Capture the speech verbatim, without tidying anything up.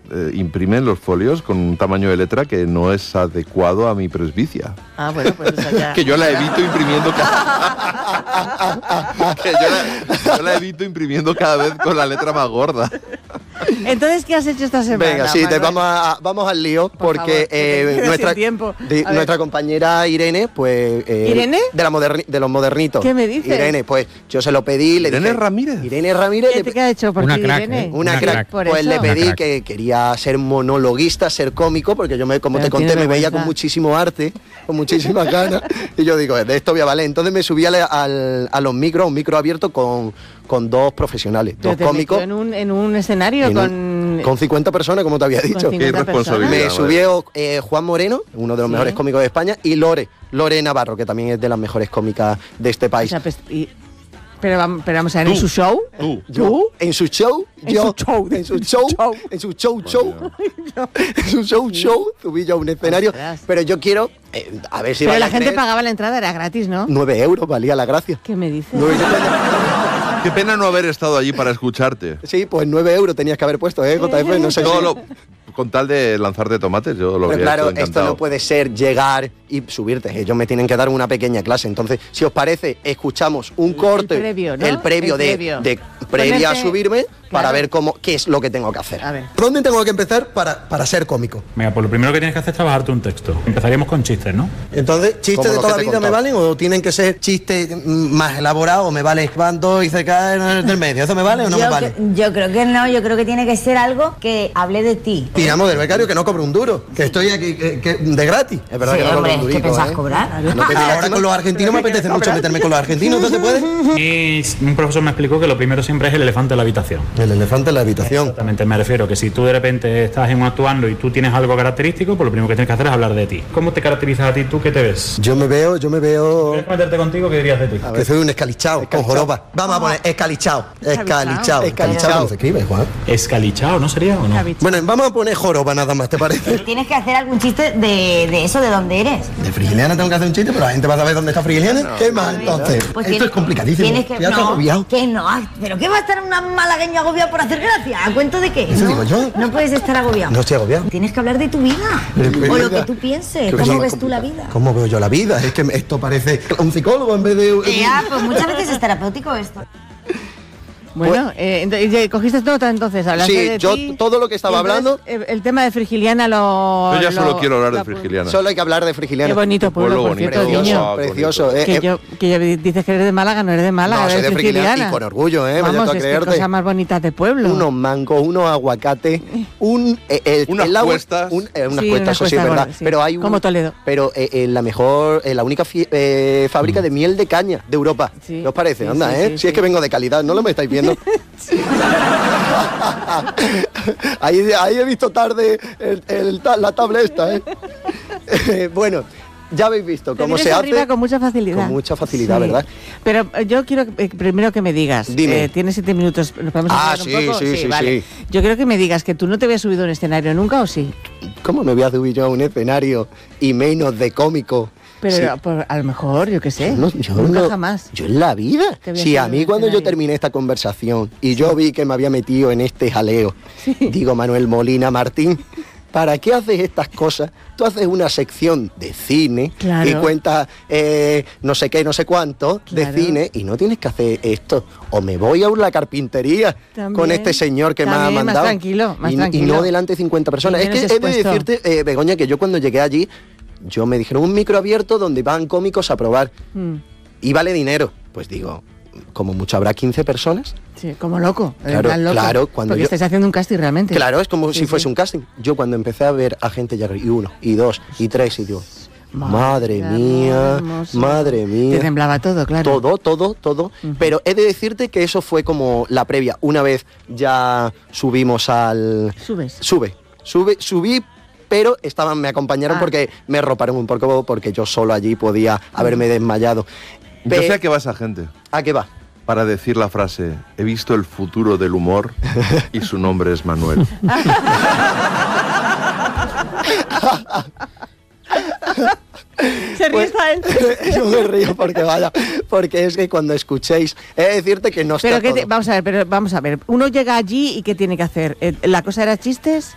eh, imprimen los folios con un tamaño de letra que no es adecuado a mi presbicia. Ah, bueno, pues eso ya... que yo la evito imprimiendo cada... que yo la, yo la evito imprimiendo cada vez con la letra más gorda. Entonces, ¿qué has hecho esta semana? Venga, sí, te vamos, a, vamos al lío, Por porque favor, que eh, nuestra, tiempo. de, nuestra compañera Irene, pues... Eh, ¿Irene? De, la moderni, de los modernitos. ¿Qué me dices? Irene, pues yo se lo pedí, le ¿Irene dije... Ramírez? Irene Ramírez. ¿Qué, le, ¿Qué ha hecho por Una ti, crack, Irene? ¿eh? Una, Una crack. crack. Por Pues eso. le pedí Una crack. que quería ser monologuista, ser cómico, porque yo, me, como Pero te conté, tiene me veía vergüenza. con muchísimo arte, con muchísimas ganas. Y yo digo, de esto voy a valer. Entonces me subí al, al, a los micros, a un micro abierto con, con dos profesionales, Pero dos te cómicos. metió en un, en un escenario en con... un- con cincuenta personas, como te había dicho. Con Qué cincuenta irresponsabilidad. Me personas. subió eh, Juan Moreno, uno de los Sí. mejores cómicos de España, y Lore, Lore Navarro, que también es de las mejores cómicas de este O país. sea, pues, y- pero, vam- pero vamos a ver, ¿en Tú. su show? Tú. Yo, en su show, En yo, su show, en su show, show. en su show, show, en su show, show, subí yo a un escenario, Ostras. pero yo quiero, eh, a ver si Pero vais la a gente creer, pagaba la entrada, era gratis, ¿no? nueve euros, valía la gracia. ¿Qué me dices? Nueve- Qué pena no haber estado allí para escucharte. sí, pues nueve euros tenías que haber puesto, ¿eh, J F? No sé Todo si- lo, con tal de lanzarte tomates, yo lo Pero habría claro, hecho esto encantado. no puede ser llegar y subirte. Ellos me tienen que dar una pequeña clase. Entonces, si os parece, escuchamos un corte, el previo, ¿no? el previo El de, previo. de previa a Ponerte- subirme para claro. ver cómo qué es lo que tengo que hacer. A ver. ¿Por dónde tengo que empezar para, para ser cómico? Venga, pues lo primero que tienes que hacer es trabajarte un texto. Empezaríamos con chistes, ¿no? Entonces, ¿Chistes como de lo toda que la te he vida me contado. valen o tienen que ser chistes mm, más elaborados o me vale van dos y se caen del medio? ¿Eso me vale o no yo, me vale? cre- yo creo que no, yo creo que tiene que ser algo que hable de ti. Tiramos del becario que no cobro un duro, que estoy aquí que- que- de gratis. Es verdad Sí, que no hombre, cobro un ¿qué durito, pensás ¿eh? cobrar? No te Ahora digas, con los argentinos me apetece mucho meterme con los argentinos, ¿no se puede? Y un profesor me explicó que lo primero siempre es el elefante en la habitación. El elefante en la habitación. Exactamente, me refiero que si tú de repente estás en un actuando y tú tienes algo característico, pues lo primero que tienes que hacer es hablar de ti. ¿Cómo te caracterizas a ti? ¿Tú qué te ves? Yo me veo, yo me veo ¿Quieres meterte contigo? ¿Qué dirías de ti? que soy un escalichao, con joroba. Vamos a poner escalichao, escalichao, escalichao. ¿Cómo se escribe, Juan? Escalichao, ¿no sería o no? Javi. Bueno, vamos a poner joroba nada más, ¿te parece? Tienes que hacer algún chiste de, de eso, de dónde eres. De Frigiliana tengo que hacer un chiste, pero la gente va a saber dónde está Frigiliana. ¿Qué más entonces? Pues Esto tienes- es complicadísimo. Tienes que, Ya estoy no, agobiado. que no, ah, pero ¿qué va a estar una malagueña agobiada por hacer gracia? ¿A cuento de qué? Eso no, digo yo. no puedes estar agobiado. No estoy agobiado. Tienes que hablar de tu vida. De mi o lo vida. que tú pienses. Que ¿Cómo sí, ves tú la vida? ¿Cómo veo yo la vida? Es que esto parece un psicólogo en vez de... Ya, pues muchas veces es terapéutico esto. Bueno, eh, ent- y cogiste nota entonces, hablaste Sí, de yo ti, todo lo que estaba y entonces, hablando- eh, El tema de Frigiliana lo... Yo ya solo lo- quiero hablar de lo- Frigiliana. Solo hay que hablar de Frigiliana. Qué bonito pueblo, pueblo por cierto, bonito. niño. Precioso, precioso. eh, Que, eh. yo, que ya dices que eres de Málaga, no eres de Málaga, No, soy eres de Frigiliana frigiliana. y con orgullo, ¿eh? Vaya Vamos, tú a es que creerte. cosas más bonitas de pueblo. Unos mangos, unos aguacates, un eh, el, Unas el agua- cuestas. un- eh, unas Sí, cuestas, unas eso sí es cuestas verdad. gordas, sí. Pero hay un- Como Toledo. Pero eh, eh, la mejor, eh, la única fi- eh, fábrica de miel de caña de Europa. Sí. ¿Qué os parece? Sí, Anda, sí, ¿eh? sí, si sí. es que vengo de calidad, ¿no lo me estáis viendo? ahí, ahí he visto tarde el- el ta- la tabla esta, ¿eh? Eh, bueno, ya habéis visto Te cómo vienes se arriba hace. con mucha facilidad. Con mucha facilidad, ¿verdad? Pero eh, yo quiero eh, primero que me digas. Dime. eh, tienes siete minutos. ¿Nos podemos Ah, hablar un sí, poco? sí, sí, vale. sí. Yo quiero que me digas que tú no te habías subido a un escenario nunca, ¿o sí? ¿Cómo me voy a subir yo a un escenario y menos de cómico? Pero Sí. por- a lo mejor, yo qué sé. No, yo nunca no- jamás. Yo en la vida. Te voy a Sí, subir a a mí un cuando yo escenario. terminé esta conversación y yo vi que me había metido en este jaleo, digo, Manuel Molina Martín, ¿para qué haces estas cosas? Tú haces una sección de cine Claro. y cuentas eh, no sé qué, no sé cuánto Claro. de cine y no tienes que hacer esto. O me voy a la carpintería También. con este señor que me ha También, más mandado. tranquilo, más y, y tranquilo. no delante de cincuenta personas. Y Es que vienes he de expuesto. decirte, eh, Begoña, que yo cuando llegué allí, yo me dijeron un micro abierto donde van cómicos a probar. Mm, Y vale dinero. Pues digo, como mucho habrá quince personas. sí, como loco. en Claro, plan loco. claro, cuando Porque yo- estáis haciendo un casting realmente. Claro, es como Sí, si sí. fuese un casting. Yo cuando empecé a ver a gente ya y uno, y dos, y tres, y digo, madre Madre mía, hermoso. madre Te mía. temblaba todo, claro. Todo, todo, todo. Pero he de decirte que eso fue como la previa. Una vez ya subimos al... Subes. Sube, sube, subí, pero estaban, me acompañaron Ah. porque me roparon un poco porque yo solo allí podía haberme desmayado. Yo Pe- sé a qué va esa gente. ¿A qué va? Para decir la frase, he visto el futuro del humor y su nombre es Manuel. Se ríe Pues, Ismael. yo me río porque vaya, porque es que cuando escuchéis, he de decirte que no está Pero que te- todo. vamos a ver, pero vamos a ver. Uno llega allí y ¿qué tiene que hacer? Eh, ¿La cosa era chistes?